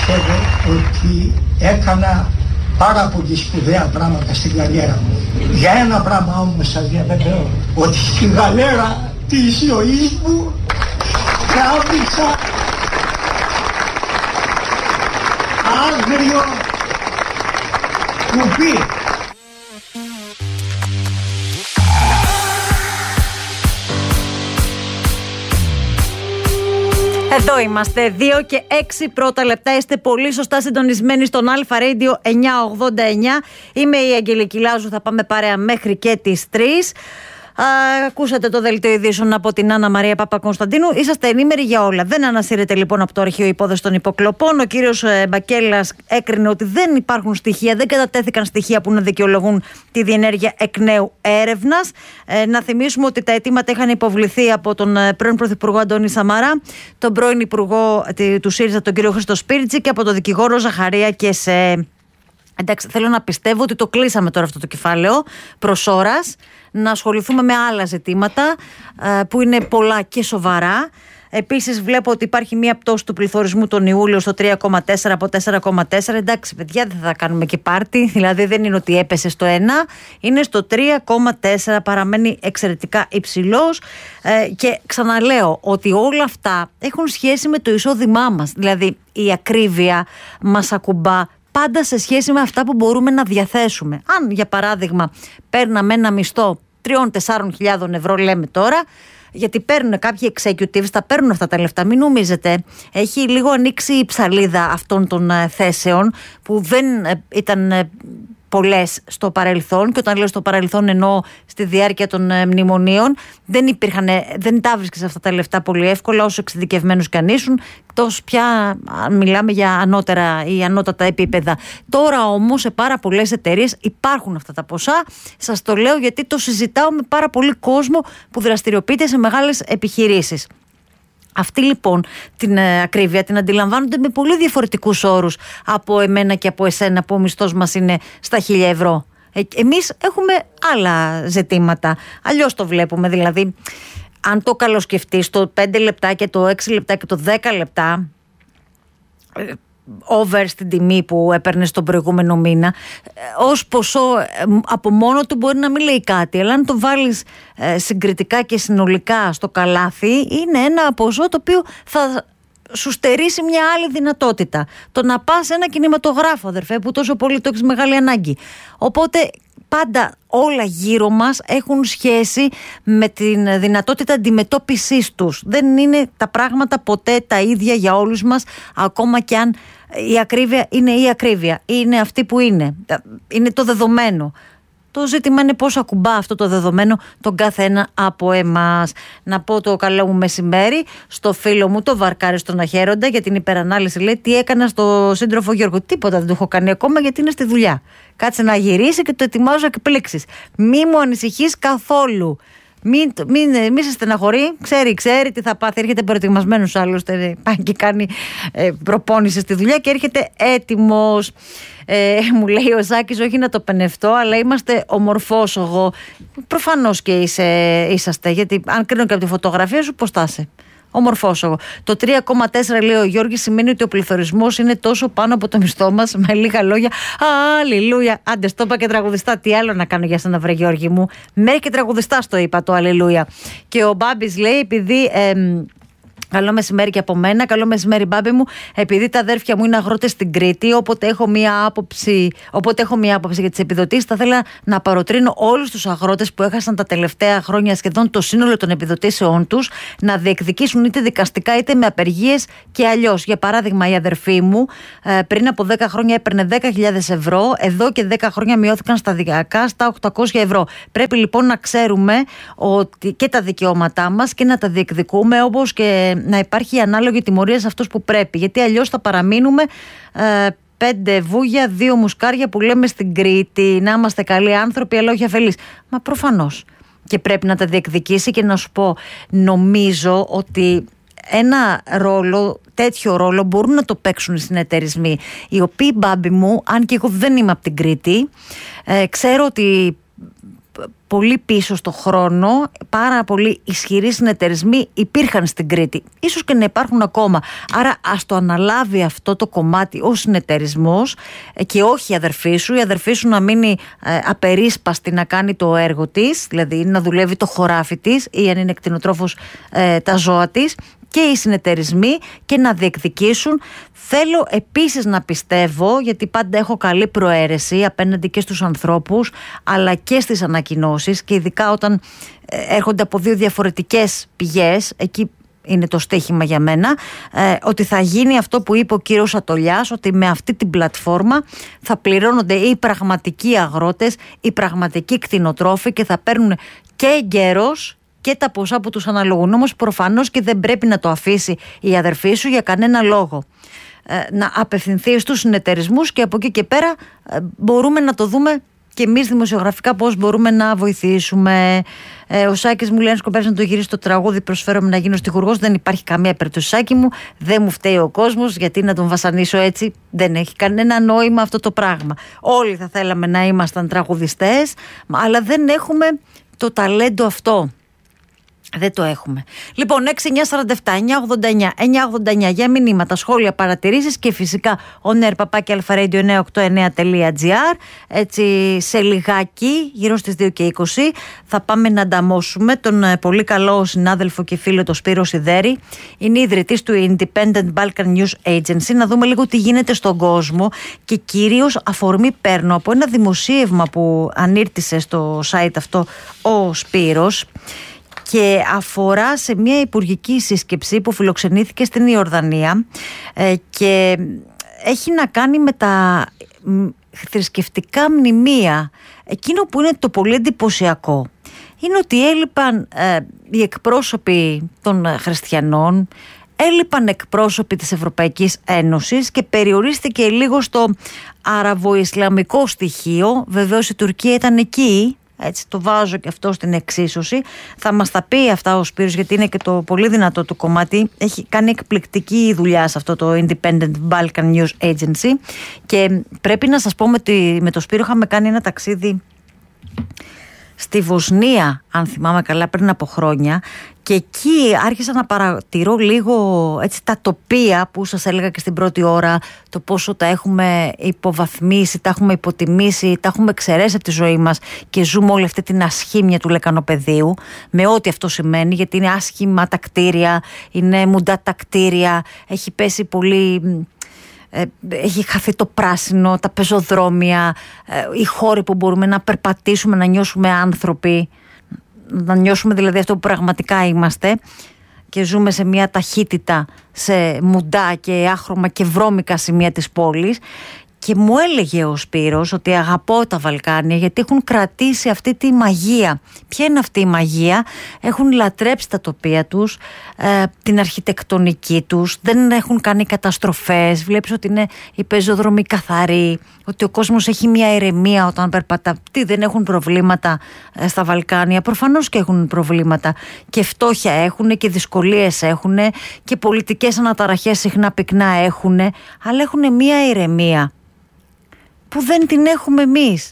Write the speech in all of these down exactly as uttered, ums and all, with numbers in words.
πιστεύω ότι έκανα πάρα πολύ σπουδαία πράγματα στην καριέρα μου. Για ένα πράγμα όμως σας διαβεβαιώ, ότι στη γαλέρα της ζωής μου τράβηξα άγριο κουμπί. Εδώ είμαστε, δύο και έξι πρώτα λεπτά. Είστε πολύ σωστά συντονισμένοι στον Αλφα Radio εννιακόσια ογδόντα εννιά. Είμαι η Αγγελική Λάζου, θα πάμε παρέα μέχρι και τις τρεις. Ακούσατε το δελτίο ειδήσεων από την Άννα Μαρία Παπακωνσταντίνου. Είσαστε ενήμεροι για όλα. Δεν ανασύρεται λοιπόν από το αρχείο υπόθεση των υποκλοπών. Ο κύριος Μπακέλλας έκρινε ότι δεν υπάρχουν στοιχεία, δεν κατατέθηκαν στοιχεία που να δικαιολογούν τη διενέργεια εκ νέου έρευνας. Ε, να θυμίσουμε ότι τα αιτήματα είχαν υποβληθεί από τον πρώην Πρωθυπουργό Αντώνη Σαμαρά, τον πρώην Υπουργό του ΣΥΡΙΖΑ, τον κύριο Χρήστο Σπίρτζη, και από τον δικηγόρο Ζαχαρία Κεσέ. Εντάξει, θέλω να πιστεύω ότι το κλείσαμε τώρα αυτό το κεφάλαιο προς ώρας, να ασχοληθούμε με άλλα ζητήματα που είναι πολλά και σοβαρά. Επίσης βλέπω ότι υπάρχει μία πτώση του πληθωρισμού τον Ιούλιο στο τρία κόμμα τέσσερα από τέσσερα κόμμα τέσσερα. Εντάξει παιδιά, δεν θα κάνουμε και πάρτι, δηλαδή δεν είναι ότι έπεσε στο ένα, είναι στο τρία κόμμα τέσσερα, παραμένει εξαιρετικά υψηλός. ε, και ξαναλέω ότι όλα αυτά έχουν σχέση με το εισόδημά μας, δηλαδή η ακρίβεια μας ακουμπά πάντα σε σχέση με αυτά που μπορούμε να διαθέσουμε. Αν για παράδειγμα παίρναμε ένα μισθό τριών με τεσσάρων χιλιάδων ευρώ, λέμε τώρα, γιατί παίρνουν κάποιοι executives, τα παίρνουν αυτά τα λεφτά, μην νομίζετε. Έχει λίγο ανοίξει η ψαλίδα αυτών των θέσεων που δεν ήταν πολλές στο παρελθόν, και όταν λέω στο παρελθόν εννοώ στη διάρκεια των μνημονίων. Δεν υπήρχαν, δεν τα βρίσκεις αυτά τα λεφτά πολύ εύκολα, όσο εξειδικευμένους κι αν ήσουν, εκτός πια αν μιλάμε για ανώτερα ή ανώτατα επίπεδα. Τώρα όμως σε πάρα πολλές εταιρείες υπάρχουν αυτά τα ποσά. Σας το λέω γιατί το συζητάω με πάρα πολύ κόσμο που δραστηριοποιείται σε μεγάλες επιχειρήσεις. Αυτή λοιπόν την ε, ακρίβεια την αντιλαμβάνονται με πολύ διαφορετικούς όρους από εμένα και από εσένα, που ο μισθός μας είναι στα χίλια ευρώ. Ε, εμείς έχουμε άλλα ζητήματα. Αλλιώς το βλέπουμε, δηλαδή αν το καλοσκεφτείς, το πέντε λεπτά και το έξι λεπτά και το δέκα λεπτά ε, over στην τιμή που έπαιρνε στον προηγούμενο μήνα, ως ποσό από μόνο του μπορεί να μην λέει κάτι, αλλά αν το βάλεις ε, συγκριτικά και συνολικά στο καλάθι, είναι ένα ποσό το οποίο θα σου στερήσει μια άλλη δυνατότητα. Το να πας σε ένα κινηματογράφο, αδερφέ, που τόσο πολύ το έχεις μεγάλη ανάγκη. Οπότε πάντα όλα γύρω μας έχουν σχέση με την δυνατότητα αντιμετώπισης τους. Δεν είναι τα πράγματα ποτέ τα ίδια για όλους μας, ακόμα κι αν η ακρίβεια είναι η ακρίβεια. Είναι αυτή που είναι. Είναι το δεδομένο. Το ζήτημα είναι πώς ακουμπά αυτό το δεδομένο τον κάθε ένα από εμάς. Να πω το καλό μου μεσημέρι στο φίλο μου, το Βαρκάρι στον Αχέροντα, για την υπερανάλυση. Λέει τι έκανα στο σύντροφο Γιώργο. Τίποτα δεν το έχω κάνει ακόμα, γιατί είναι στη δουλειά. Κάτσε να γυρίσει και το ετοιμάζω εκπλήξεις. Μη μου ανησυχείς καθόλου. Μην, μην, μην σε στεναχωρεί, ξέρει, ξέρει τι θα πάθει. Έρχεται προετοιμασμένος, άλλωστε πάει και κάνει ε, προπόνηση στη δουλειά και έρχεται έτοιμος. Ε, μου λέει ο Ζάκης, όχι να το πενευτώ, αλλά είμαστε ομορφόσογο. Προφανώς και είσαι, είσαστε, γιατί αν κρίνω και από τη φωτογραφία σου, πώς θα είσαι. Ομορφόσογο. Το τρία κόμμα τέσσερα, λέει ο Γιώργης, σημαίνει ότι ο πληθωρισμός είναι τόσο πάνω από το μισθό μας. Με λίγα λόγια, αλληλούια. Άντε, στο είπα και τραγουδιστά. Τι άλλο να κάνω για σένα, βρε Γιώργη μου. Μέχρι και τραγουδιστά το είπα το αλληλούια. Και ο Μπάμπης λέει, επειδή. Ε, Καλό μεσημέρι και από μένα. Καλό μεσημέρι, Μπάμπη μου. Επειδή τα αδέρφια μου είναι αγρότες στην Κρήτη, όποτε έχω μία άποψη, όποτε έχω μία άποψη για τις επιδοτήσεις, θα ήθελα να παροτρύνω όλους τους αγρότες που έχασαν τα τελευταία χρόνια σχεδόν το σύνολο των επιδοτήσεών τους να διεκδικήσουν είτε δικαστικά είτε με απεργίες και αλλιώς. Για παράδειγμα, η αδερφή μου πριν από δέκα χρόνια έπαιρνε δέκα χιλιάδες ευρώ, εδώ και δέκα χρόνια μειώθηκαν σταδιακά στα οκτακόσια ευρώ. Πρέπει λοιπόν να ξέρουμε ότι και τα δικαιώματά μας και να τα διεκδικούμε, όπως και να υπάρχει ανάλογη τιμωρία σε αυτούς που πρέπει. Γιατί αλλιώς θα παραμείνουμε ε, πέντε βούγια, δύο μουσκάρια που λέμε στην Κρήτη. Να είμαστε καλοί άνθρωποι, αλλά όχι αφελείς. Μα προφανώς. Και πρέπει να τα διεκδικήσει. Και να σου πω, νομίζω ότι ένα ρόλο, τέτοιο ρόλο μπορούν να το παίξουν οι συνεταιρισμοί, οι οποίοι, Μπάμπη μου, αν και εγώ δεν είμαι από την Κρήτη, ε, ξέρω ότι πολύ πίσω στο χρόνο, πάρα πολύ ισχυροί συνεταιρισμοί υπήρχαν στην Κρήτη. Ίσως και να υπάρχουν ακόμα. Άρα ας το αναλάβει αυτό το κομμάτι ο συνεταιρισμός και όχι η αδερφή σου. Η αδερφή σου να μείνει ε, απερίσπαστη να κάνει το έργο της, δηλαδή να δουλεύει το χωράφι της ή αν είναι κτηνοτρόφος ε, τα ζώα της, και οι συνεταιρισμοί, και να διεκδικήσουν. Θέλω επίσης να πιστεύω, γιατί πάντα έχω καλή προαίρεση απέναντι και στους ανθρώπους αλλά και στις ανακοινώσεις, και ειδικά όταν έρχονται από δύο διαφορετικές πηγές, εκεί είναι το στίχημα για μένα, ε, ότι θα γίνει αυτό που είπε ο κύριος Ατολιάς, ότι με αυτή την πλατφόρμα θα πληρώνονται οι πραγματικοί αγρότες, οι πραγματικοί κτηνοτρόφοι, και θα παίρνουν και εγκαίρως και τα ποσά που τους αναλογούν. Όμως προφανώς και δεν πρέπει να το αφήσει η αδερφή σου για κανένα λόγο. Ε, να απευθυνθεί στους συνεταιρισμούς, και από εκεί και πέρα ε, μπορούμε να το δούμε και εμείς δημοσιογραφικά πώς μπορούμε να βοηθήσουμε. Ε, ο Σάκης μου λέει: αν σκοπεύεις να το γυρίσει το τραγούδι, προσφέρομαι να γίνω στιχουργός. Δεν υπάρχει καμία περίπτωση, Σάκη μου. Δεν μου φταίει ο κόσμος, γιατί να τον βασανίσω έτσι. Δεν έχει κανένα νόημα αυτό το πράγμα. Όλοι θα θέλαμε να ήμασταν τραγουδιστές, αλλά δεν έχουμε το ταλέντο αυτό. Δεν το έχουμε. Λοιπόν, έξι εννιά σαράντα επτά εννιά ογδόντα εννιά εννιά ογδόντα εννιά για μηνύματα, σχόλια, παρατηρήσεις, και φυσικά on air παπάκι αλφα-radio εννιακόσια ογδόντα εννέα τελεία τζι άρ. Έτσι, σε λιγάκι, γύρω στις δύο και είκοσι, θα πάμε να ανταμώσουμε τον πολύ καλό συνάδελφο και φίλο, τον Σπύρο Σιδέρη. Είναι ιδρυτής του Independent Balkan News Agency. Να δούμε λίγο τι γίνεται στον κόσμο, και κυρίως αφορμή παίρνω από ένα δημοσίευμα που ανήρτησε στο site αυτό ο Σπύρος, και αφορά σε μια υπουργική σύσκεψη που φιλοξενήθηκε στην Ιορδανία, ε, και έχει να κάνει με τα θρησκευτικά μνημεία. Εκείνο που είναι το πολύ εντυπωσιακό είναι ότι έλειπαν ε, οι εκπρόσωποι των χριστιανών, έλειπαν εκπρόσωποι της Ευρωπαϊκής Ένωσης, και περιορίστηκε λίγο στο αραβο-ισλαμικό στοιχείο. Βεβαίως η Τουρκία ήταν εκεί. Έτσι, το βάζω και αυτό στην εξίσωση. Θα μας τα πει αυτά ο Σπύρος, γιατί είναι και το πολύ δυνατό το κομμάτι. Έχει κάνει εκπληκτική δουλειά σε αυτό το Independent Balkan News Agency, και πρέπει να σας πω ότι με το Σπύρο είχαμε κάνει ένα ταξίδι στη Βοσνία, αν θυμάμαι καλά, πριν από χρόνια, και εκεί άρχισα να παρατηρώ λίγο έτσι τα τοπία που σας έλεγα και στην πρώτη ώρα, το πόσο τα έχουμε υποβαθμίσει, τα έχουμε υποτιμήσει, τα έχουμε εξαιρέσει από τη ζωή μας, και ζούμε όλη αυτή την ασχήμια του λεκανοπεδίου, με ό,τι αυτό σημαίνει, γιατί είναι άσχημα τα κτίρια, είναι μουντά τα κτίρια, έχει πέσει πολύ... Έχει χαθεί το πράσινο, τα πεζοδρόμια, οι χώροι που μπορούμε να περπατήσουμε, να νιώσουμε άνθρωποι, να νιώσουμε δηλαδή αυτό που πραγματικά είμαστε, και ζούμε σε μια ταχύτητα, σε μουντά και άχρωμα και βρώμικα σημεία της πόλης. Και μου έλεγε ο Σπύρος ότι αγαπώ τα Βαλκάνια, γιατί έχουν κρατήσει αυτή τη μαγεία. Ποια είναι αυτή η μαγεία? Έχουν λατρέψει τα τοπία τους, ε, την αρχιτεκτονική τους, δεν έχουν κάνει καταστροφές. Βλέπεις ότι είναι οι πεζοδρομοί καθαροί, ότι ο κόσμος έχει μια ηρεμία όταν περπατά. Τι, δεν έχουν προβλήματα ε, στα Βαλκάνια? Προφανώς και έχουν προβλήματα, και φτώχεια έχουν και δυσκολίες έχουν και πολιτικές αναταραχές συχνά πυκνά έχουν, αλλά έχουν μια ηρεμία που δεν την έχουμε εμείς.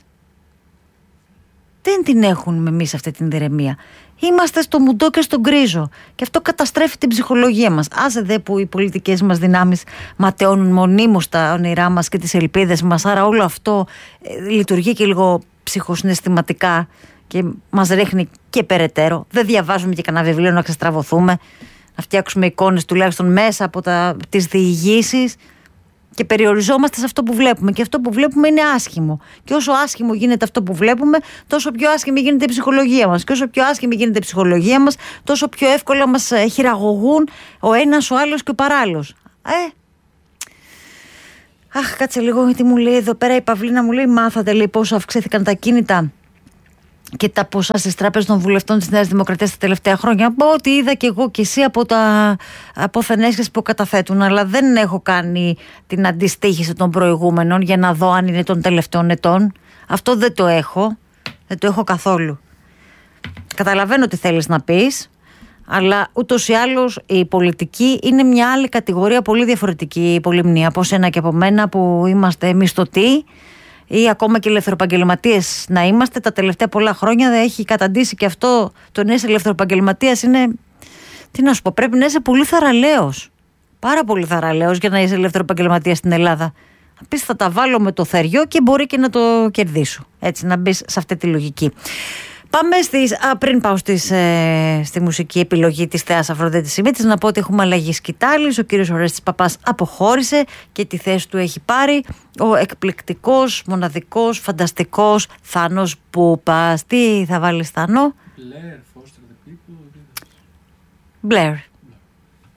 Δεν την έχουμε εμείς αυτή την ηρεμία. Είμαστε στο μουντό και στον γκρίζο, και αυτό καταστρέφει την ψυχολογία μας. Άσε δε που οι πολιτικές μας δυνάμεις ματαιώνουν μονίμως τα όνειρά μας και τις ελπίδες μας, άρα όλο αυτό ε, λειτουργεί και λίγο ψυχοσυναισθηματικά και μας ρίχνει και περαιτέρω. Δεν διαβάζουμε και κανένα βιβλίο να ξεστραβωθούμε, να φτιάξουμε εικόνες τουλάχιστον μέσα από τα, τις διηγήσεις, και περιοριζόμαστε σε αυτό που βλέπουμε, και αυτό που βλέπουμε είναι άσχημο, και όσο άσχημο γίνεται αυτό που βλέπουμε, τόσο πιο άσχημη γίνεται η ψυχολογία μας, και όσο πιο άσχημη γίνεται η ψυχολογία μας, τόσο πιο εύκολα μας χειραγωγούν ο ένας, ο άλλος και ο παράλληλος. Ε, αχ, κάτσε λίγο, γιατί μου λέει εδώ πέρα η Παυλίνα, μου λέει μάθατε λέει πόσο αυξήθηκαν τα κίνητα και τα ποσά στις τράπεζες των βουλευτών της Νέας Δημοκρατίας τα τελευταία χρόνια? Πω ότι είδα και εγώ και εσύ από τα απόθενέσχες που καταθέτουν, αλλά δεν έχω κάνει την αντιστοίχηση των προηγούμενων για να δω αν είναι των τελευταίων ετών. Αυτό δεν το έχω, δεν το έχω καθόλου. Καταλαβαίνω τι θέλεις να πεις, αλλά ούτως ή άλλως η πολιτική είναι μια άλλη κατηγορία, πολύ διαφορετική η πολυμνία από σένα και από μένα που είμαστε μισθωτοί ή ακόμα και ελευθεροεπαγγελματίες να είμαστε, τα τελευταία πολλά χρόνια δεν έχει καταντήσει και αυτό. Το να είσαι ελευθεροεπαγγελματίας είναι, τι να σου πω, πρέπει να είσαι πολύ θαραλέος. Πάρα πολύ θαραλέος για να είσαι ελευθεροεπαγγελματίας στην Ελλάδα. Να πεις θα τα βάλω με το θεριό και μπορεί και να το κερδίσω. Έτσι, να μπεις σε αυτή τη λογική. Πάμε στις, α, πριν πάω στις, ε, στη μουσική επιλογή της Θεάς Αφροδίτης Σιμίτης, να πω ότι έχουμε αλλαγή σκητάλης. Ο κύριος Ορέστης Παπάς αποχώρησε και τη θέση του έχει πάρει ο εκπληκτικός, μοναδικός, φανταστικός Θάνος Πούπας. Τι θα βάλεις, Θάνο? Blair, Foster the People. Blair.